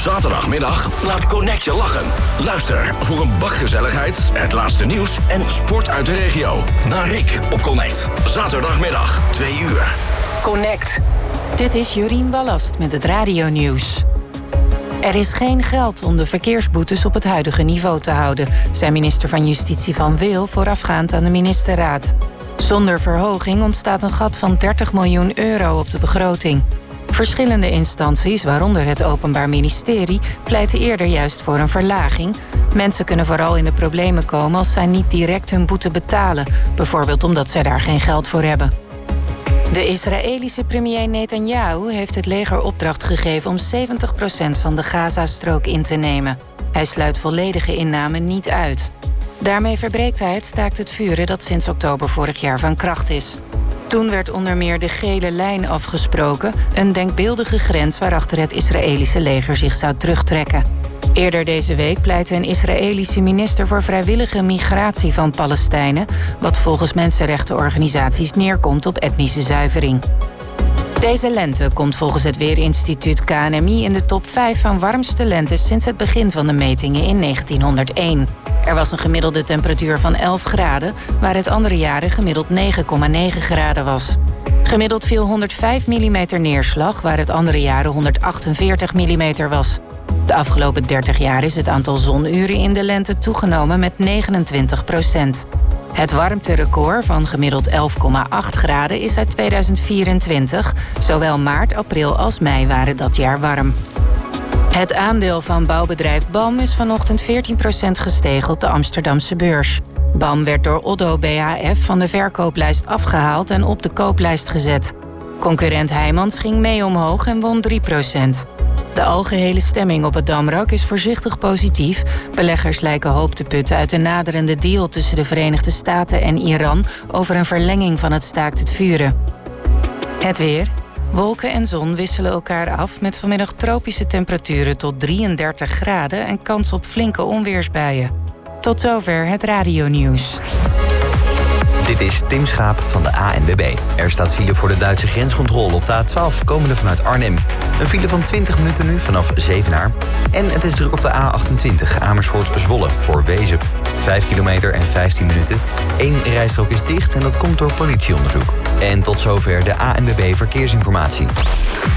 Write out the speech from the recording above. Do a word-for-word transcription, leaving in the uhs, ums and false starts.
Zaterdagmiddag laat Connect je lachen. Luister voor een bak gezelligheid, het laatste nieuws en sport uit de regio. Naar Rick op Connect. Zaterdagmiddag, twee uur. Connect. Dit is Jorien Ballast met het radionieuws. Er is geen geld om de verkeersboetes op het huidige niveau te houden, zei minister van Justitie Van Wil voorafgaand aan de ministerraad. Zonder verhoging ontstaat een gat van dertig miljoen euro op de begroting. Verschillende instanties, waaronder het Openbaar Ministerie, pleiten eerder juist voor een verlaging. Mensen kunnen vooral in de problemen komen als zij niet direct hun boete betalen, bijvoorbeeld omdat zij daar geen geld voor hebben. De Israëlische premier Netanyahu heeft het leger opdracht gegeven om zeventig procent van de Gazastrook in te nemen. Hij sluit volledige inname niet uit. Daarmee verbreekt hij het staakt het vuren dat sinds oktober vorig jaar van kracht is. Toen werd onder meer de gele lijn afgesproken, een denkbeeldige grens waarachter het Israëlische leger zich zou terugtrekken. Eerder deze week pleitte een Israëlische minister voor vrijwillige migratie van Palestijnen, wat volgens mensenrechtenorganisaties neerkomt op etnische zuivering. Deze lente komt volgens het Weerinstituut K N M I in de top vijf van warmste lentes sinds het begin van de metingen in negentienhonderdéén. Er was een gemiddelde temperatuur van elf graden, waar het andere jaren gemiddeld negen komma negen graden was. Gemiddeld viel honderdvijf millimeter neerslag, waar het andere jaren honderdachtenveertig millimeter was. De afgelopen dertig jaar is het aantal zonuren in de lente toegenomen met negenentwintig procent. Het warmterecord van gemiddeld elf komma acht graden is uit tweeduizend vierentwintig. Zowel maart, april als mei waren dat jaar warm. Het aandeel van bouwbedrijf B A M is vanochtend veertien procent gestegen op de Amsterdamse beurs. B A M werd door Oddo B H F van de verkooplijst afgehaald en op de kooplijst gezet. Concurrent Heijmans ging mee omhoog en won drie procent. De algehele stemming op het Damrak is voorzichtig positief. Beleggers lijken hoop te putten uit de naderende deal tussen de Verenigde Staten en Iran over een verlenging van het staakt het vuren. Het weer. Wolken en zon wisselen elkaar af met vanmiddag tropische temperaturen tot drieëndertig graden en kans op flinke onweersbuien. Tot zover het radionieuws. Dit is Tim Schaap van de A N W B. Er staat file voor de Duitse grenscontrole op de A twaalf, komende vanuit Arnhem. Een file van twintig minuten nu vanaf Zevenaar. En het is druk op de A achtentwintig, Amersfoort-Zwolle, voor Wezep. vijf kilometer en vijftien minuten. Eén rijstrook is dicht en dat komt door politieonderzoek. En tot zover de A N W B Verkeersinformatie.